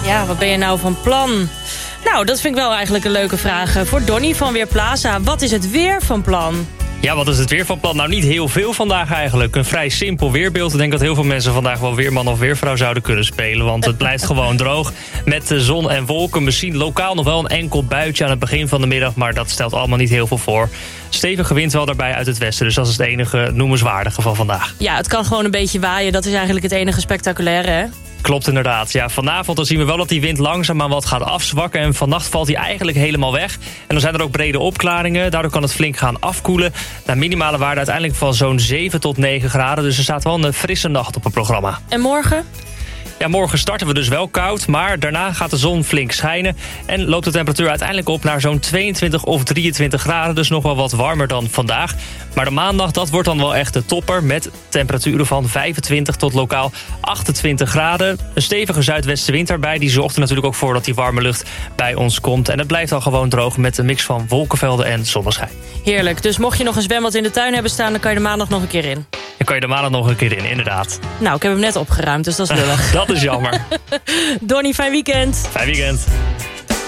Ja, wat ben je nou van plan? Nou, dat vind ik wel eigenlijk een leuke vraag voor Donnie van Weerplaza. Wat is het weer van plan? Ja, wat is het weer van plan? Nou, niet heel veel vandaag eigenlijk. Een vrij simpel weerbeeld. Ik denk dat heel veel mensen vandaag wel weerman of weervrouw zouden kunnen spelen. Want het blijft gewoon droog met de zon en wolken. Misschien lokaal nog wel een enkel buitje aan het begin van de middag. Maar dat stelt allemaal niet heel veel voor. Stevige wind wel daarbij uit het westen. Dus dat is het enige noemenswaardige van vandaag. Ja, het kan gewoon een beetje waaien. Dat is eigenlijk het enige spectaculaire, hè? Klopt inderdaad. Ja, vanavond dan zien we wel dat die wind langzaamaan wat gaat afzwakken. En vannacht valt hij eigenlijk helemaal weg. En dan zijn er ook brede opklaringen. Daardoor kan het flink gaan afkoelen. Naar minimale waarde uiteindelijk van zo'n 7 tot 9 graden. Dus er staat wel een frisse nacht op het programma. En morgen? Ja, morgen starten we dus wel koud, maar daarna gaat de zon flink schijnen en loopt de temperatuur uiteindelijk op naar zo'n 22 of 23 graden. Dus nog wel wat warmer dan vandaag. Maar de maandag, dat wordt dan wel echt de topper met temperaturen van 25 tot lokaal 28 graden. Een stevige zuidwestenwind erbij, die zorgt er natuurlijk ook voor dat die warme lucht bij ons komt. En het blijft dan gewoon droog met een mix van wolkenvelden en zonneschijn. Heerlijk, dus mocht je nog een zwembad in de tuin hebben staan, dan kan je de maandag nog een keer in. Dan kan je de maandag nog een keer in, inderdaad. Nou, ik heb hem net opgeruimd, dus dat is lullig. Dat is jammer. Donnie, fijn weekend. Fijn weekend.